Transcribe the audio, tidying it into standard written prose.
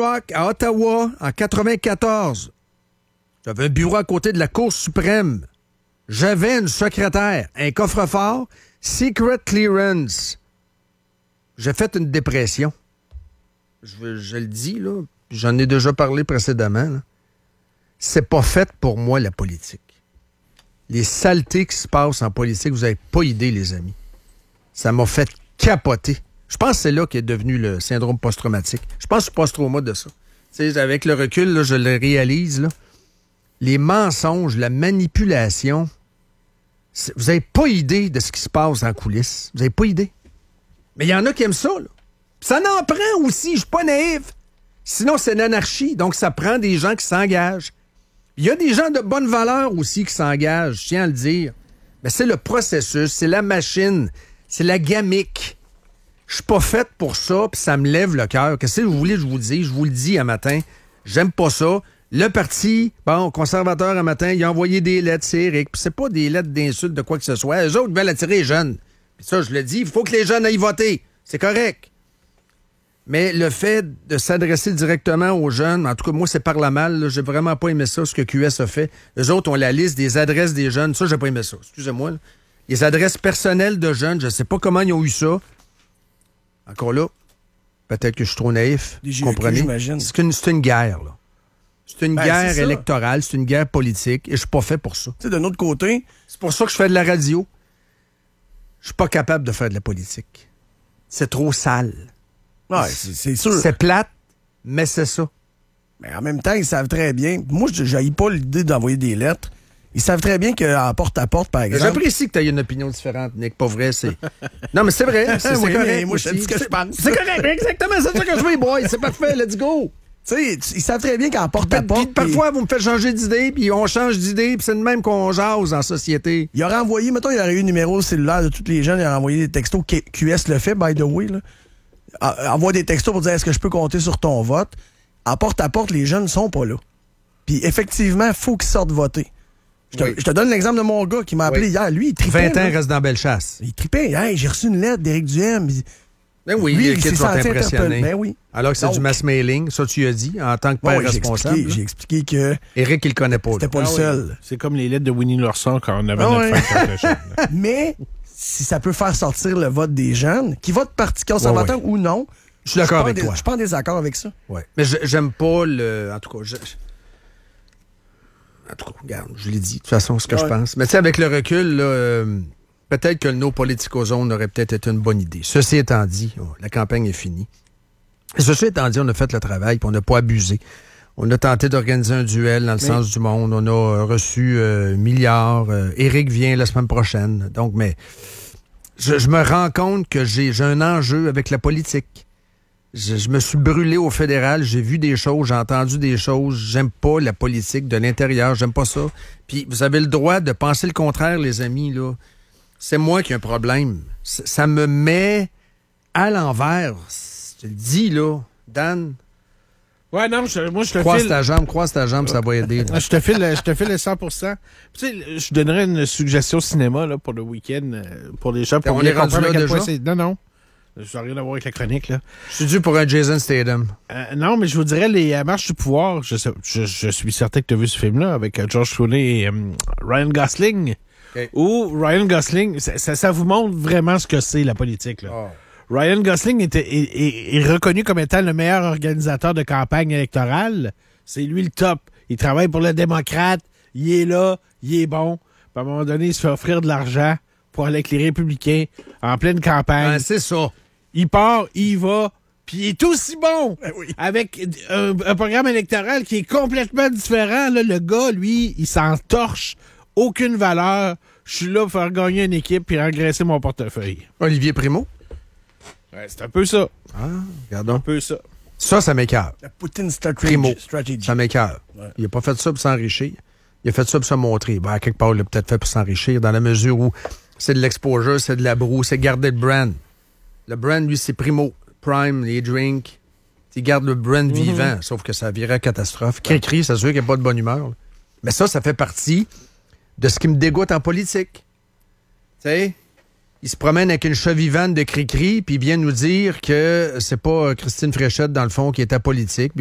Rock, à Ottawa, en 94. J'avais un bureau à côté de la Cour suprême. J'avais une secrétaire, un coffre-fort, Secret Clearance. J'ai fait une dépression. Je le dis, là, j'en ai déjà parlé précédemment. Là. C'est pas fait pour moi, la politique. Les saletés qui se passent en politique, vous n'avez pas idée, les amis. Ça m'a fait capoter. Je pense que c'est là qu'est devenu le syndrome post-traumatique. Je pense que je suis post-trauma de ça. T'sais, avec le recul, là, je le réalise. Là. Les mensonges, la manipulation, vous n'avez pas idée de ce qui se passe en coulisses. Vous n'avez pas idée. Mais il y en a qui aiment ça. Là. Ça en prend aussi. Je suis pas naïf. Sinon, c'est l'anarchie. Donc, ça prend des gens qui s'engagent. Il y a des gens de bonne valeur aussi qui s'engagent, je tiens à le dire. Mais c'est le processus, c'est la machine, c'est la gamique. Je suis pas faite pour ça, puis ça me lève le cœur. Qu'est-ce que vous voulez que je vous dise? Je vous le dis un matin. J'aime pas ça. Le parti, conservateur un matin, il a envoyé des lettres, c'est Éric. Puis c'est pas des lettres d'insultes de quoi que ce soit. Eux autres veulent attirer les jeunes. Puis ça, je le dis, il faut que les jeunes aillent voter. C'est correct. Mais le fait de s'adresser directement aux jeunes, en tout cas, moi, c'est par la malle. Là, j'ai vraiment pas aimé ça, ce que QS a fait. Eux autres ont la liste des adresses des jeunes. Ça, j'ai pas aimé ça. Excusez-moi. Là. Les adresses personnelles de jeunes, je sais pas comment ils ont eu ça. Encore là, peut-être que je suis trop naïf. Vous comprenez? J'imagine. C'est une guerre, là. C'est une guerre électorale, c'est une guerre politique, et je suis pas fait pour ça. Tu sais, d'un autre côté... C'est pour ça que je fais de la radio. Je suis pas capable de faire de la politique. C'est trop sale. Ouais, c'est sûr. C'est plate, mais c'est ça. Mais en même temps, ils savent très bien. Moi, je n'haïs pas l'idée d'envoyer des lettres. Ils savent très bien qu'en porte-à-porte, par exemple... J'apprécie que tu aies une opinion différente, Nick. Pas vrai, c'est... Non, mais c'est vrai. C'est oui, correct. Moi, je te dis ce que je pense. C'est correct, exactement. C'est ça que je veux, boy. C'est parfait, let's go. Tu sais, ils savent très bien qu'en porte-à-porte... Parfois, vous me faites changer d'idée, puis on change d'idée, puis c'est de même qu'on jase en société. Il aurait envoyé... Mettons, il aurait eu le numéro cellulaire de tous les jeunes. Il aurait envoyé des textos. QS le fait, by the way, là. Envoie des textos pour dire est-ce que je peux compter sur ton vote. En porte-à-porte, les jeunes ne sont pas là. Puis effectivement, il faut qu'ils sortent voter. Je te donne l'exemple de mon gars qui m'a appelé hier. Lui, il tripait. 20 ans, reste dans Bellechasse. Il tripait. Hey, j'ai reçu une lettre d'Éric Duhem. Ben oui, lui, les kids sont impressionnés. Ben oui. Alors que c'est du mass mailing, ça tu as dit, en tant que père responsable. J'ai expliqué que... Éric, il le connaît pas. C'était pas le seul. C'est comme les lettres de Winnie l'ourson quand on avait notre fête de jeune. Mais si ça peut faire sortir le vote des jeunes, qui votent Parti conservateur ou non... Je suis d'accord avec toi. Je suis pas en désaccord avec ça. Ouais. Mais j'aime pas le... En tout cas, regarde, je l'ai dit. De toute façon, ce que je pense. Mais tu sais, avec le recul, là, peut-être que le no political zone aurait peut-être été une bonne idée. Ceci étant dit, la campagne est finie. Ceci étant dit, on a fait le travail puis on n'a pas abusé. On a tenté d'organiser un duel dans le sens du monde. On a reçu milliards. Éric vient la semaine prochaine. Donc, mais je me rends compte que j'ai un enjeu avec la politique. Je me suis brûlé au fédéral, j'ai vu des choses, j'ai entendu des choses, j'aime pas la politique de l'intérieur, j'aime pas ça. Puis vous avez le droit de penser le contraire, les amis, là. C'est moi qui ai un problème. Ça me met à l'envers. Je te le dis, là, Dan. Ouais, non, moi, je te Croise ta jambe, ça va aider. Je te file le 100%. Tu sais, je donnerais une suggestion cinéma, là, pour le week-end, pour les gens. Pour on est rendu là déjà? Non. Ça n'a rien à voir avec la chronique, là. Je suis dû pour un Jason Statham. Non, mais je vous dirais les marches du pouvoir. Je suis certain que tu as vu ce film-là avec George Clooney et Ryan Gosling. Okay. Où Ryan Gosling, ça vous montre vraiment ce que c'est la politique, là. Oh. Ryan Gosling est reconnu comme étant le meilleur organisateur de campagne électorale. C'est lui le top. Il travaille pour le démocrate. Il est là. Il est bon. Puis à un moment donné, il se fait offrir de l'argent pour aller avec les républicains en pleine campagne. C'est ça. Il part, il va, puis il est aussi bon. Ben oui. Avec un programme électoral qui est complètement différent. Là, le gars, lui, il s'en torche. Aucune valeur. Je suis là pour faire gagner une équipe puis engraisser mon portefeuille. Olivier Primo? Ouais, c'est un peu ça. Ah, regardons. Un peu ça. Ça m'écoeure. La Poutine Primo, strategy. ça m'écoeure. Ouais. Il n'a pas fait ça pour s'enrichir. Il a fait ça pour se montrer. Ben, à quelque part, il l'a peut-être fait pour s'enrichir dans la mesure où c'est de l'exposure, c'est de la broue, c'est garder le brand. Le brand, lui, c'est Primo. Prime, les drinks. Il garde le brand vivant, sauf que ça virait à catastrophe. Cri-cri, c'est sûr qu'il n'y a pas de bonne humeur. Là. Mais ça fait partie de ce qui me dégoûte en politique. Tu sais, il se promène avec une chevivante de cri-cri, puis il vient nous dire que c'est pas Christine Fréchette, dans le fond, qui est apolitique.